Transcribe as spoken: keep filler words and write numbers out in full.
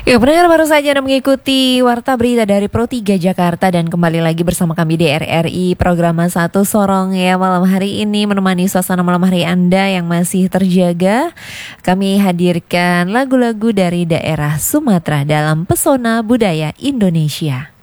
Ya, pendengar baru saja Anda mengikuti Warta Berita dari Pro tiga Jakarta dan kembali lagi bersama kami di R R I Program Satu Sorong ya malam hari ini menemani suasana malam hari Anda yang masih terjaga. Kami hadirkan lagu-lagu dari daerah Sumatera dalam Pesona Budaya Indonesia.